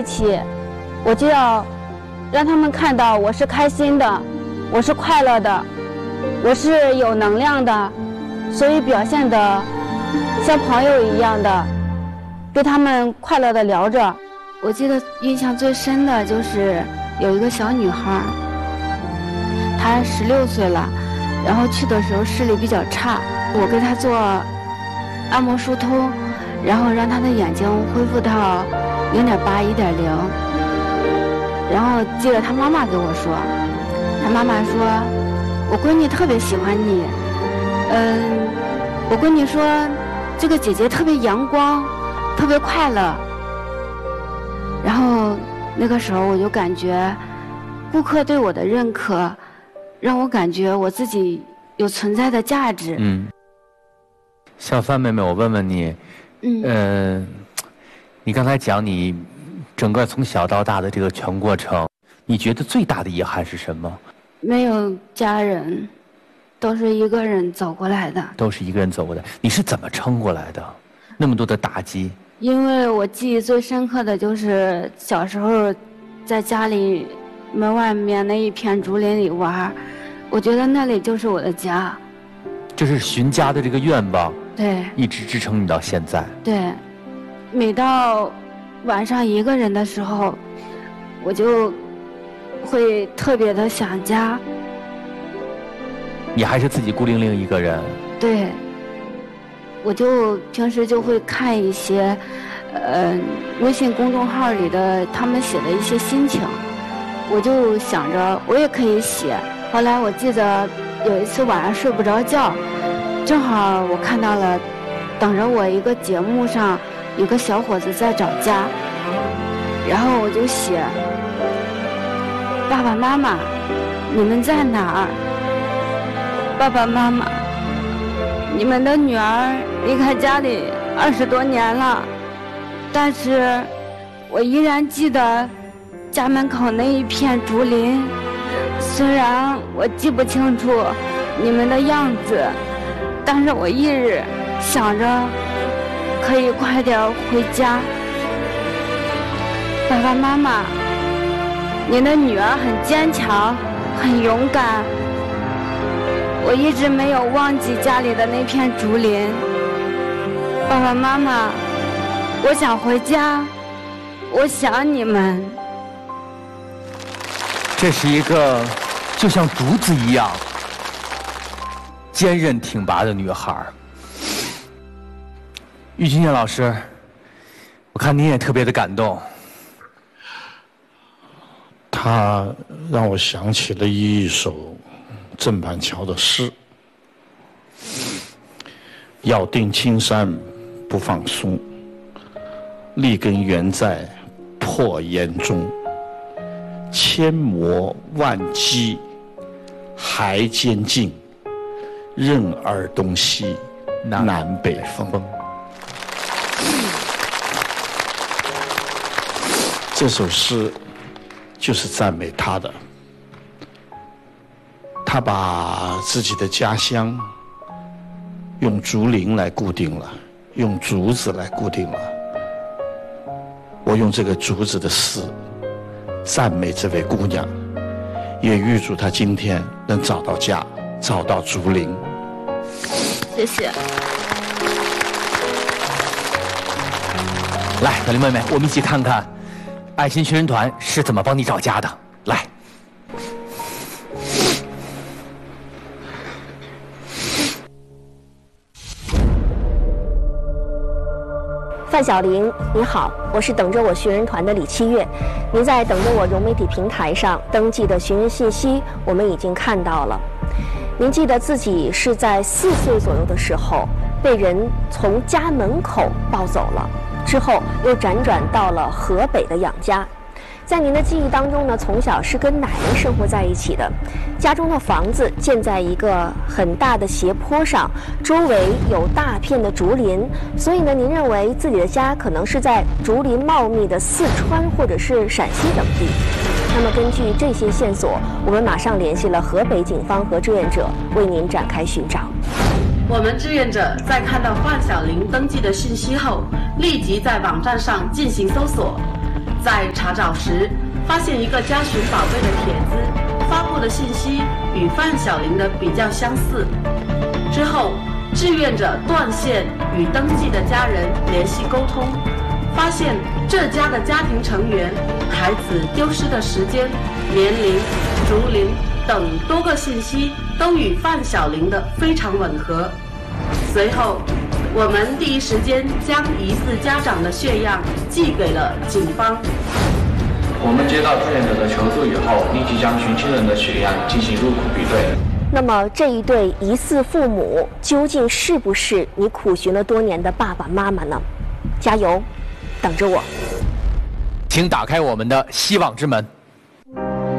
一起，我就要让他们看到我是开心的，我是快乐的，我是有能量的，所以表现的像朋友一样的，跟他们快乐的聊着。我记得印象最深的就是有一个小女孩，她16岁了，然后去的时候视力比较差，我给她做按摩疏通，然后让她的眼睛恢复到0.8、1.0。然后记得她妈妈给我说，她妈妈说，我闺女特别喜欢你，我闺女说这个姐姐特别阳光，特别快乐。然后那个时候我就感觉顾客对我的认可让我感觉我自己有存在的价值。 小范妹妹，我问问你，你刚才讲你整个从小到大的这个全过程，你觉得最大的遗憾是什么？ 没有家人，都是一个人走过来的。 都是一个人走过来，你是怎么撑过来的？那么多的打击。 因为我记忆最深刻的就是小时候在家里门外面那一片竹林里玩，我觉得那里就是我的家。 这是寻家的这个愿望， 对， 一直支撑你到现在。 对，每到晚上一个人的时候，我就会特别的想家。 你还是自己孤零零一个人？ 对，我就平时就会看一些微信公众号里的他们写的一些心情，我就想着我也可以写。后来我记得有一次晚上睡不着觉，正好我看到了等着我一个节目上有个小伙子在找家，然后我就写，爸爸妈妈你们在哪儿？爸爸妈妈，你们的女儿离开家里20多年了，但是我依然记得家门口那一片竹林，虽然我记不清楚你们的样子，但是我一直想着可以快点回家。爸爸妈妈，您的女儿很坚强，很勇敢，我一直没有忘记家里的那片竹林。爸爸妈妈，我想回家，我想你们。 这是一个就像竹子一样坚韧挺拔的女孩。郁金燕老师，我看你也特别的感动。 他让我想起了一首郑板桥的诗：要定青山不放松，立根原在破岩中，千磨万击还坚劲，任尔东西南北风。这首诗就是赞美他的，他把自己的家乡用竹林来固定了，用竹子来固定了。我用这个竹子的诗赞美这位姑娘，也预祝她今天能找到家，找到竹林。 谢谢。 来，小林妹妹，我们一起看看爱心学人团是怎么帮你找家的。来， 范小玲，你好，我是等着我寻人团的李七月。您在等着我融媒体平台上登记的寻人信息，我们已经看到了。您记得自己是在4岁左右的时候被人从家门口抱走了，之后又辗转到了河北的养家。在您的记忆当中呢，从小是跟奶奶生活在一起的，家中的房子建在一个很大的斜坡上，周围有大片的竹林，所以呢，您认为自己的家可能是在竹林茂密的四川或者是陕西等地。那么根据这些线索，我们马上联系了河北警方和志愿者，为您展开寻找。 我们志愿者在看到范小玲登记的信息后，立即在网站上进行搜索。 在查找时，发现一个家寻宝贝的帖子，发布的信息与范小玲的比较相似。之后，志愿者断线与登记的家人联系沟通，发现这家的家庭成员、孩子丢失的时间、年龄、竹龄等多个信息都与范小玲的非常吻合。随后，我们第一时间将疑似家长的血样寄给了警方。 我们接到志愿者的求助以后，立即将寻亲人的血样进行入库比对。 那么这一对疑似父母究竟是不是你苦寻了多年的爸爸妈妈呢？加油，等着我。 请打开我们的希望之门。